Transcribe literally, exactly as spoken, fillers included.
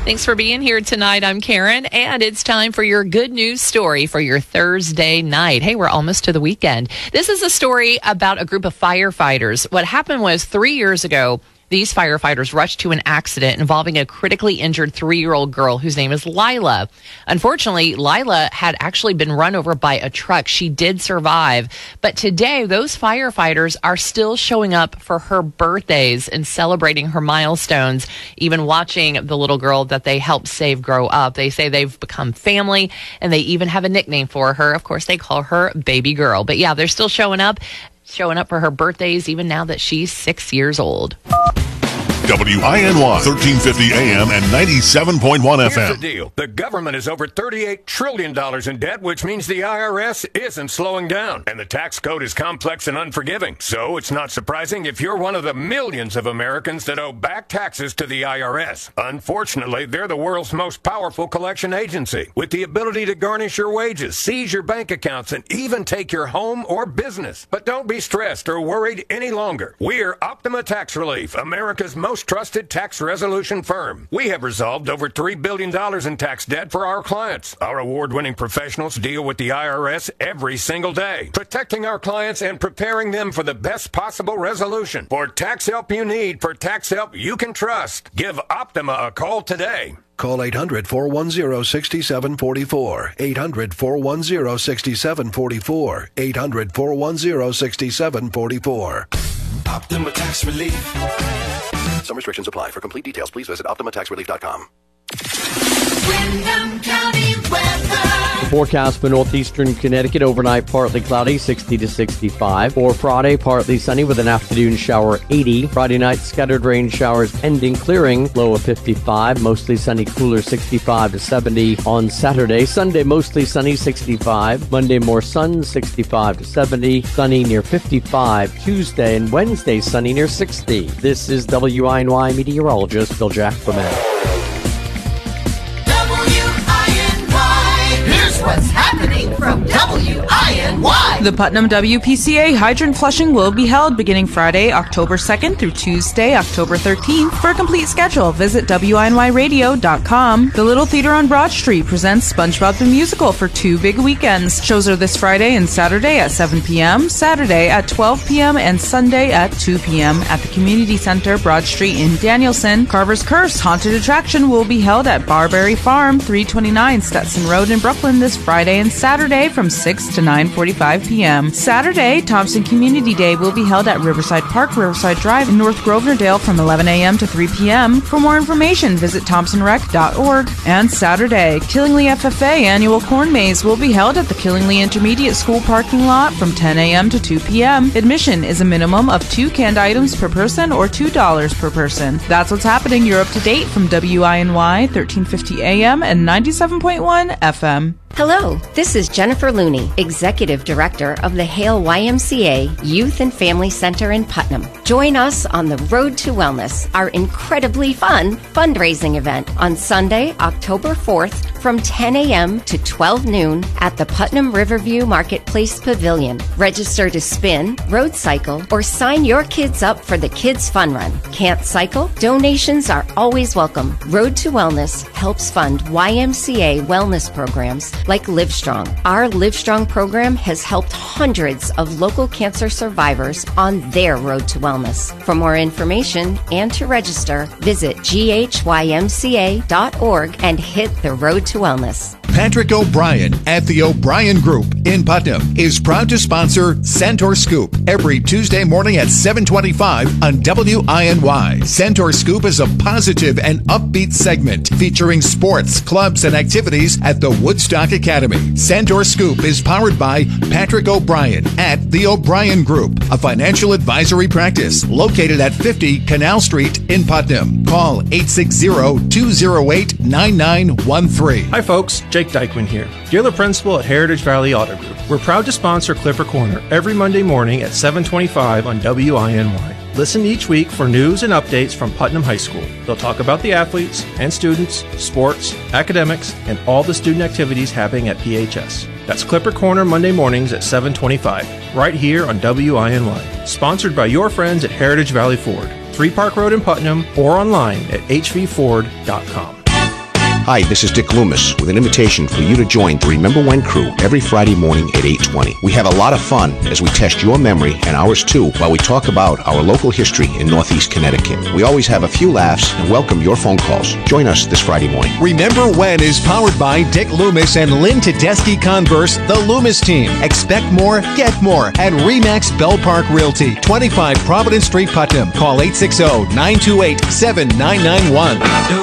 Thanks for being here tonight. I'm Karen, and it's time for your good news story for your Thursday night. Hey, we're almost to the weekend. This is a story about a group of firefighters. What happened was three years ago, these firefighters rushed to an accident involving a critically injured three-year-old girl whose name is Lila. Unfortunately, Lila had actually been run over by a truck. She did survive. But today, those firefighters are still showing up for her birthdays and celebrating her milestones, even watching the little girl that they helped save grow up. They say they've become family, and they even have a nickname for her. Of course, they call her Baby Girl. But yeah, they're still showing up. Showing up for her birthdays, even now that she's six years old. W I N Y, thirteen fifty A M and ninety-seven point one F M. Here's the deal. The government is over thirty-eight trillion dollars in debt, which means the I R S isn't slowing down. And the tax code is complex and unforgiving. So it's not surprising if you're one of the millions of Americans that owe back taxes to the I R S. Unfortunately, they're the world's most powerful collection agency, with the ability to garnish your wages, seize your bank accounts, and even take your home or business. But don't be stressed or worried any longer. We're Optima Tax Relief, America's most trusted tax resolution firm. We have resolved over three billion dollars in tax debt for our clients. Our award-winning professionals deal with the I R S every single day, protecting our clients and preparing them for the best possible resolution. For tax help you need, for tax help you can trust, give Optima a call today. Call eight hundred, four one zero, six seven four four. eight hundred, four one zero, six seven four four. eight hundred, four one zero, six seven four four. Optima Tax Relief. Some restrictions apply. For complete details, please visit optima tax relief dot com. Windham County weather. Forecast for northeastern Connecticut, overnight partly cloudy, sixty to sixty-five. For Friday, partly sunny with an afternoon shower, eighty. Friday night, scattered rain showers ending, clearing, low of fifty-five. Mostly sunny, cooler, sixty-five to seventy on Saturday. Sunday, mostly sunny, sixty-five. Monday, more sun, sixty-five to seventy. Sunny near fifty-five. Tuesday and Wednesday, sunny near sixty. This is W I N Y meteorologist Phil Jack Clement. What's happening from W I N Y? The Putnam W P C A hydrant flushing will be held beginning Friday, October second through Tuesday, October thirteenth. For a complete schedule, visit W I N Y radio dot com. The Little Theater on Broad Street presents SpongeBob the Musical for two big weekends. Shows are this Friday and Saturday at seven p.m., Saturday at twelve p.m., and Sunday at two p.m. at the Community Center, Broad Street in Danielson. Carver's Curse Haunted Attraction will be held at Barberry Farm, three twenty-nine Stetson Road in Brooklyn this Friday and Saturday from six to nine forty-five p.m. Saturday, Thompson Community Day will be held at Riverside Park, Riverside Drive in North Grovenordale from eleven a.m. to three p.m. For more information, visit thompson rec dot org. And Saturday, Killingly F F A Annual Corn Maze will be held at the Killingly Intermediate School parking lot from ten a.m. to two p.m. Admission is a minimum of two canned items per person or two dollars per person. That's what's happening. You're up to date from W I N Y, thirteen fifty A M and ninety-seven point one F M. Hello, this is Jennifer Looney, Executive Director of the Hale Y M C A Youth and Family Center in Putnam. Join us on the Road to Wellness, our incredibly fun fundraising event on Sunday, October fourth from ten a.m. to twelve noon at the Putnam Riverview Marketplace Pavilion. Register to spin, road cycle, or sign your kids up for the Kids Fun Run. Can't cycle? Donations are always welcome. Road to Wellness helps fund Y M C A wellness programs like Livestrong. Our Livestrong program has helped hundreds of local cancer survivors on their road to wellness. For more information and to register, visit G H Y M C A dot org and hit the road to wellness. Patrick O'Brien at the O'Brien Group in Putnam is proud to sponsor Centaur Scoop every Tuesday morning at seven twenty-five on W I N Y. Centaur Scoop is a positive and upbeat segment featuring sports, clubs, and activities at the Woodstock Academy. Centaur Scoop is powered by Patrick O'Brien at the O'Brien Group, a financial advisory practice located at fifty Canal Street in Putnam. Call eight six zero, two zero eight, nine nine one three. Hi folks, Jake Dykeman here, dealer principal at Heritage Valley Auto Group. We're proud to sponsor Clipper Corner every Monday morning at seven twenty-five on W I N Y. Listen each week for news and updates from Putnam High School. They'll talk about the athletes and students, sports, academics, and all the student activities happening at P H S. That's Clipper Corner Monday mornings at seven twenty-five, right here on W I N Y. Sponsored by your friends at Heritage Valley Ford, three Park Road in Putnam, or online at h v ford dot com. Hi, this is Dick Loomis with an invitation for you to join the Remember When crew every Friday morning at eight twenty. We have a lot of fun as we test your memory and ours too while we talk about our local history in Northeast Connecticut. We always have a few laughs and welcome your phone calls. Join us this Friday morning. Remember When is powered by Dick Loomis and Lynn Tedeschi Converse, the Loomis team. Expect more, get more at Remax Bell Park Realty, twenty-five Providence Street, Putnam. Call eight six zero, nine two eight, seven nine nine one.